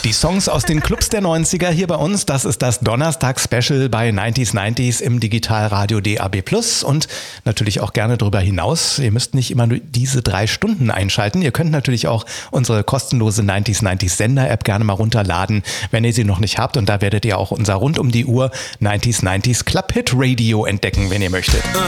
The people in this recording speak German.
Die Songs aus den Clubs der 90er hier bei uns, das ist das Donnerstag-Special bei 90s im Digitalradio DAB+. Und natürlich auch gerne darüber hinaus. Ihr müsst nicht immer nur diese 3 Stunden einschalten. Ihr könnt natürlich auch unsere kostenlose 90s Sender-App gerne mal runterladen, wenn ihr sie noch nicht habt. Und da werdet ihr auch unser rund um die Uhr 90s Club Hit Radio entdecken, wenn ihr möchtet.